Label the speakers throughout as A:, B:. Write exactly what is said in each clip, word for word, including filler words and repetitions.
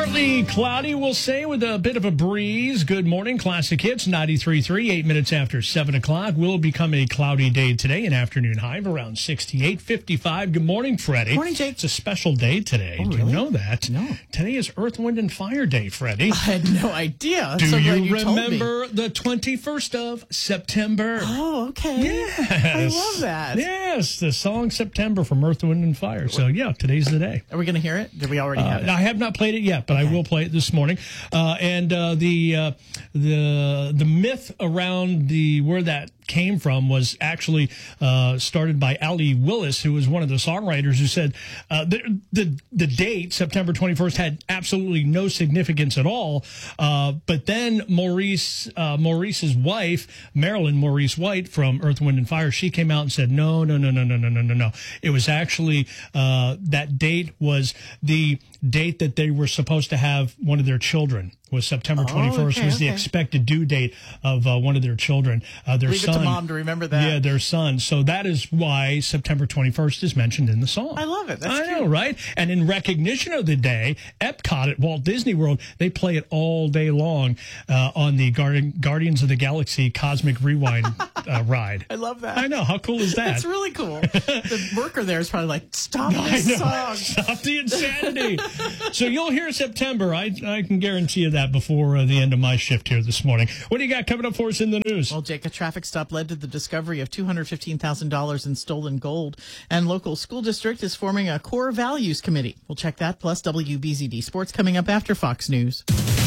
A: Partly cloudy, we'll say, with a bit of a breeze. Good morning, Classic Hits, ninety-three point three, eight minutes after seven o'clock. Will become a cloudy day today, an afternoon high of around sixty-eight, fifty-five. Good morning, Freddie.
B: Good morning, Jake.
A: It's a special day today.
B: Oh,
A: Do
B: really?
A: you know that?
B: No.
A: Today is Earth, Wind, and Fire Day, Freddie.
B: I had no idea.
A: Do
B: so
A: you,
B: you
A: remember the twenty-first of September?
B: Oh, okay.
A: Yes.
B: I love that.
A: Yes, the song September from Earth, Wind, and Fire. So, yeah, today's the day.
B: Are we going to hear it? Did we already have
A: Uh,
B: it?
A: I have not played it yet, but
B: Okay.
A: I will play it this morning. Uh, and uh, the uh, the the myth around the where that came from was actually uh, started by Allie Willis, who was one of the songwriters, who said uh, the, the the date September twenty-first had absolutely no significance at all. Uh, but then Maurice uh, Maurice's wife, Marilyn Maurice White from Earth, Wind, and Fire, she came out and said, no, no, no, no, no, no, no, no, no. It was actually uh, that date was the date that they were supposed to have one of their children. Was September twenty-first
B: okay,
A: was the
B: okay.
A: expected due date of uh, one of their children, uh, their
B: Leave
A: son.
B: it to mom to remember that.
A: Yeah, their son. So that is why September twenty-first is mentioned in the song.
B: I love it. That's
A: I
B: cute.
A: know, right? And in recognition of the day, Epcot at Walt Disney World, they play it all day long uh, on the Guardian, Guardians of the Galaxy Cosmic Rewind uh, ride.
B: I love that.
A: I know. How cool is that?
B: That's really cool. The worker there is probably like, stop
A: I
B: this
A: know.
B: song.
A: Stop the insanity. So you'll hear September. I, I can guarantee you that before uh, the end of my shift here this morning. What do you got coming up for us in the news?
B: Well, Jake, a traffic stop led to the discovery of two hundred fifteen thousand dollars in stolen gold, and local school district is forming a core values committee. We'll check that, plus W B Z D Sports coming up after Fox News.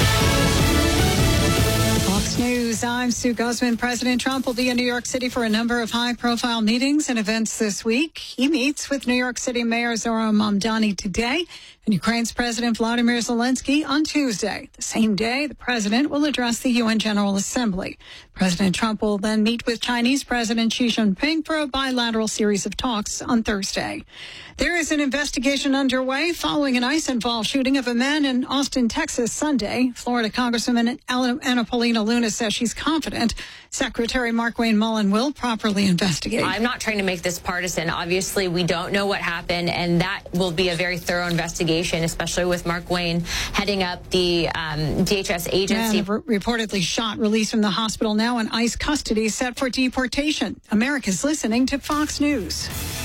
C: Fox News, I'm Sue Guzman. President Trump will be in New York City for a number of high-profile meetings and events this week. He meets with New York City Mayor Zohran Mamdani today and Ukraine's President Vladimir Zelensky on Tuesday. The same day, the president will address the U N General Assembly. President Trump will then meet with Chinese President Xi Jinping for a bilateral series of talks on Thursday. There is an investigation underway following an ICE-involved shooting of a man in Austin, Texas, Sunday. Florida Congresswoman Anna Paulina Luna says she's confident Secretary Markwayne Mullin will properly investigate.
D: I'm not trying to make this partisan. Obviously, we don't know what happened, and that will be a very thorough investigation, especially with Markwayne heading up the um, D H S agency.
C: Man re- reportedly shot, released from the hospital, now in ICE custody, set for deportation. America's listening to Fox News.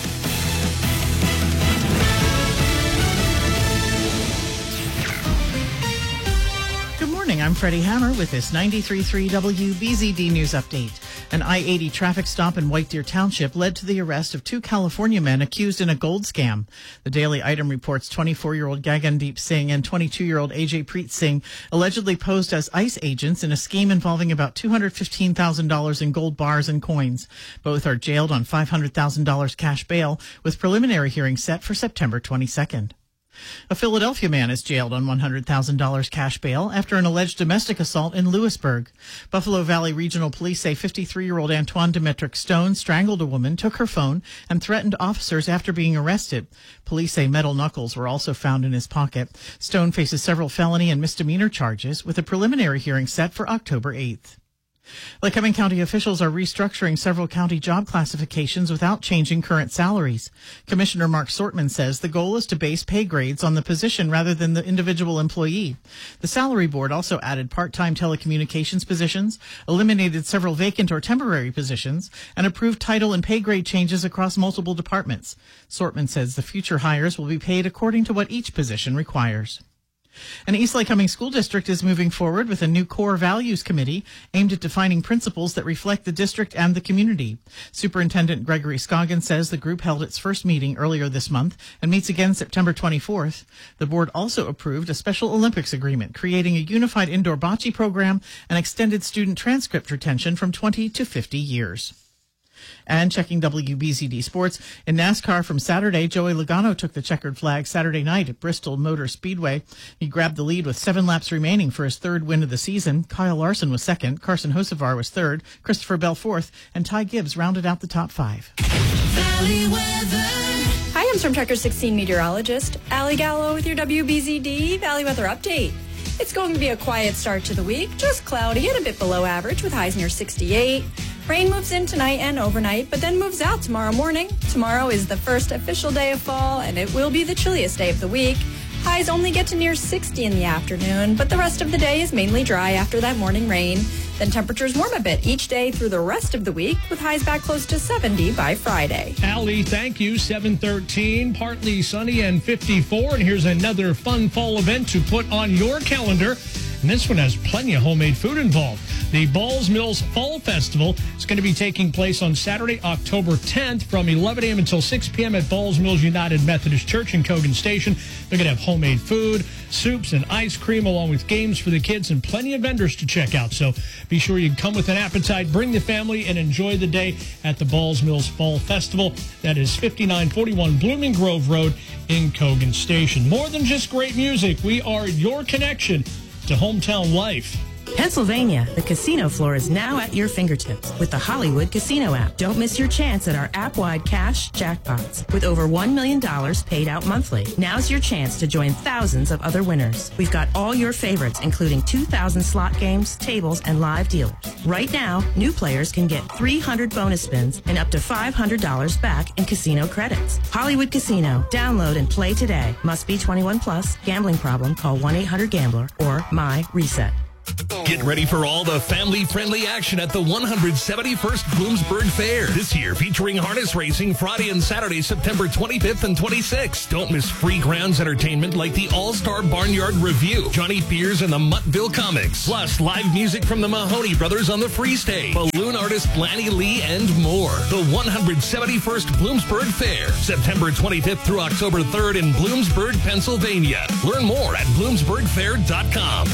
B: Good morning. I'm Freddie Hammer with this ninety-three point three W B Z D News Update. An I eighty traffic stop in White Deer Township led to the arrest of two California men accused in a gold scam. The Daily Item reports twenty-four-year-old Gagandeep Singh and twenty-two-year-old A J Preet Singh allegedly posed as ICE agents in a scheme involving about two hundred fifteen thousand dollars in gold bars and coins. Both are jailed on five hundred thousand dollars cash bail, with preliminary hearing set for September twenty-second. A Philadelphia man is jailed on one hundred thousand dollars cash bail after an alleged domestic assault in Lewisburg. Buffalo Valley Regional Police say fifty-three-year-old Antoine Demetric Stone strangled a woman, took her phone, and threatened officers after being arrested. Police say metal knuckles were also found in his pocket. Stone faces several felony and misdemeanor charges, with a preliminary hearing set for October eighth. Lycoming County officials are restructuring several county job classifications without changing current salaries. Commissioner Mark Sortman says the goal is to base pay grades on the position rather than the individual employee. The salary board also added part-time telecommunications positions, eliminated several vacant or temporary positions, and approved title and pay grade changes across multiple departments. Sortman says the future hires will be paid according to what each position requires. An East Lycoming School District is moving forward with a new core values committee aimed at defining principles that reflect the district and the community. Superintendent Gregory Scoggin says the group held its first meeting earlier this month and meets again September twenty-fourth. The board also approved a Special Olympics agreement creating a unified indoor bocce program and extended student transcript retention from twenty to fifty years. And checking W B Z D Sports, in NASCAR from Saturday, Joey Logano took the checkered flag Saturday night at Bristol Motor Speedway. He grabbed the lead with seven laps remaining for his third win of the season. Kyle Larson was second, Carson Hocevar was third, Christopher Bell fourth, and Ty Gibbs rounded out the top five.
E: Valley weather. Hi, I'm Storm Tracker sixteen meteorologist Allie Gallo with your W B Z D Valley Weather Update. It's going to be a quiet start to the week, just cloudy and a bit below average with highs near sixty-eight. Rain moves in tonight and overnight, but then moves out tomorrow morning. Tomorrow is the first official day of fall, and it will be the chilliest day of the week. Highs only get to near sixty in the afternoon, but the rest of the day is mainly dry after that morning rain. Then temperatures warm a bit each day through the rest of the week, with highs back close to seventy by Friday.
A: Allie, thank you. seven thirteen, partly sunny and fifty-four. And here's another fun fall event to put on your calendar. And this one has plenty of homemade food involved. The Balls Mills Fall Festival is going to be taking place on Saturday, October tenth from eleven a.m. until six p.m. at Balls Mills United Methodist Church in Cogan Station. They're going to have homemade food, soups, and ice cream, along with games for the kids and plenty of vendors to check out. So be sure you come with an appetite, bring the family, and enjoy the day at the Balls Mills Fall Festival. That is fifty-nine forty-one Blooming Grove Road in Cogan Station. More than just great music, we are your connection to hometown life.
F: Pennsylvania, the casino floor is now at your fingertips with the Hollywood Casino app. Don't miss your chance at our app-wide cash jackpots with over one million dollars paid out monthly. Now's your chance to join thousands of other winners. We've got all your favorites, including two thousand slot games, tables, and live dealers. Right now, new players can get three hundred bonus spins and up to five hundred dollars back in casino credits. Hollywood Casino. Download and play today. Must be twenty-one plus. Gambling problem? Call one eight hundred gambler or My Reset.
G: Get ready for all the family-friendly action at the one hundred seventy-first Bloomsburg Fair. This year featuring harness racing Friday and Saturday, September twenty-fifth and twenty-sixth. Don't miss free grounds entertainment like the All-Star Barnyard Review, Johnny Fears and the Muttville Comics, plus live music from the Mahoney Brothers on the free stage, balloon artist Lanny Lee, and more. The one hundred seventy-first Bloomsburg Fair, September twenty-fifth through October third in Bloomsburg, Pennsylvania. Learn more at bloomsburg fair dot com.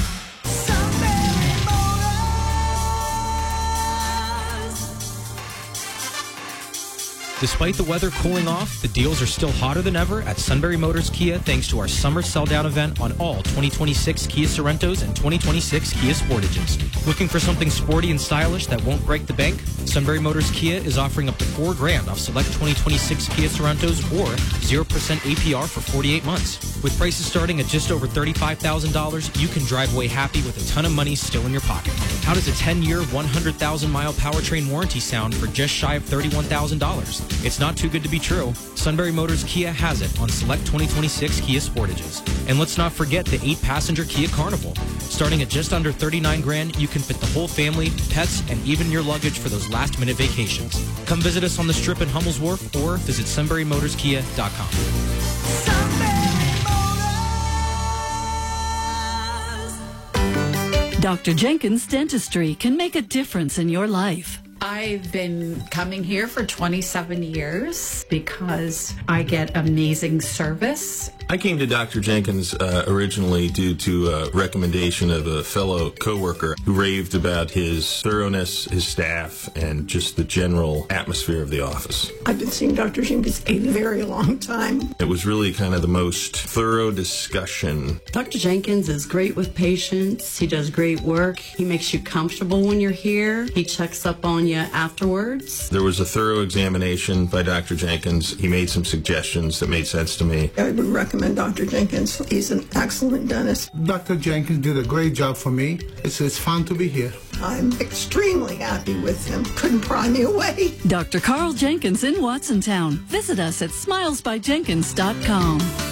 H: Despite the weather cooling off, the deals are still hotter than ever at Sunbury Motors Kia thanks to our summer sell-down event on all twenty twenty-six Kia Sorentos and twenty twenty-six Kia Sportages. Looking for something sporty and stylish that won't break the bank? Sunbury Motors Kia is offering up to four grand off select twenty twenty-six Kia Sorentos or zero percent A P R for forty-eight months. With prices starting at just over thirty-five thousand dollars, you can drive away happy with a ton of money still in your pocket. How does a ten-year, one hundred thousand mile powertrain warranty sound for just shy of thirty-one thousand dollars? It's not too good to be true. Sunbury Motors Kia has it on select twenty twenty-six Kia Sportages. And let's not forget the eight passenger Kia Carnival. Starting at just under thirty-nine grand, you can fit the whole family, pets, and even your luggage for those last-minute vacations. Come visit us on the Strip in Hummel's Wharf or visit sunbury motors kia dot com.
I: Doctor Jenkins Dentistry can make a difference in your life.
J: I've been coming here for twenty-seven years because I get amazing service.
K: I came to Doctor Jenkins uh, originally due to a recommendation of a fellow coworker who raved about his thoroughness, his staff, and just the general atmosphere of the office.
L: I've been seeing Doctor Jenkins a very long time.
K: It was really kind of the most thorough discussion.
M: Doctor Jenkins is great with patients. He does great work. He makes you comfortable when you're here. He checks up on you afterwards.
K: There was a thorough examination by Doctor Jenkins. He made some suggestions that made sense to me.
L: I would recommend Doctor Jenkins. He's an excellent dentist.
N: Doctor Jenkins did a great job for me. It's, it's fun to be here.
L: I'm extremely happy with him. Couldn't pry me away.
I: Doctor Carl Jenkins in Watsontown. Visit us at smiles by jenkins dot com.